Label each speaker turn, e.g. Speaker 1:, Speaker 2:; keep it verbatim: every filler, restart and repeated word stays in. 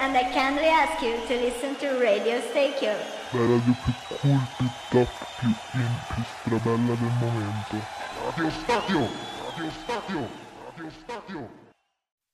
Speaker 1: and I kindly ask you to listen to Radio Staycure.
Speaker 2: La radio più cool, più top, più in, più strabella del momento. Radio Stadio! Radio Stadio! Radio Stadio!